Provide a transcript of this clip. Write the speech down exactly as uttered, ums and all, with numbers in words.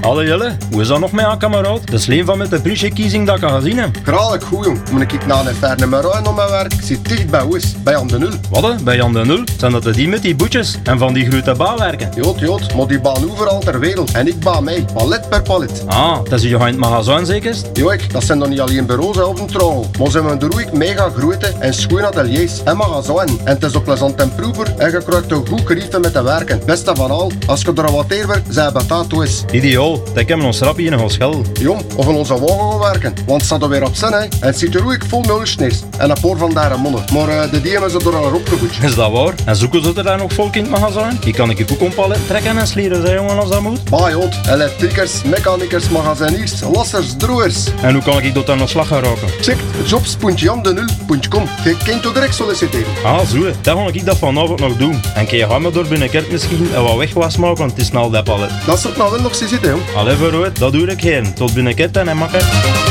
Alle Jelle, hoe is dat nog met haar kameraad? Het is leen van met de Prisje-kiezing dat ik al gezien heb. Graag goed, jong. Moet ik naar een ferne Meruin om mijn werk? Ik zit dicht bij Oes, bij Jan de Nul. Wat, hè? Bij Jan de Nul? Zijn dat de die met die boetjes en van die grote bouwwerken? Jood, jood, maar die baan overal ter wereld. En ik baan mij, palet per palet. Ah, dat is je in het magazijn zeker? Joik, dat zijn dan niet alleen bureaus hè, op een trouw. Maar zijn we er ook mega grote en schoon ateliers en magazijn. En het is ook plezant en proever en je krijgt een goed gerief met te werken. Beste van al, als je er wat teer werkt, zijn betaald is. Ideaal, dat hebben ons rapje in een schel. Jong, of in onze wagen gaan werken, want het staat er weer op zin hè. En het zit er ook vol nulsneers en een paar van daar mannen. Maar uh, de die hebben ze door al opgevoed. Is dat waar? En zoeken ze er daar nog volk in het magazijn? Die kan ik je ook een palet trekken en slieren, zei jongen, als dat moet. Bah jood, elektrikers, mechanikers, magaziniers, lassers, droers. En hoe kan ik dat aan de slag gaan raken? Check jobs punt jan de nul punt com. Je kunt je direct solliciteren. Ah, zo, dat ga ik dat vanavond nog doen. En kun je gaan me door binnenkort misschien en wat wegwas maken, want het is snel dat palet. Dat soort nou wel nog zitten, jong. Allee, vooruit, dat doe ik geen. Tot binnenkort en makker.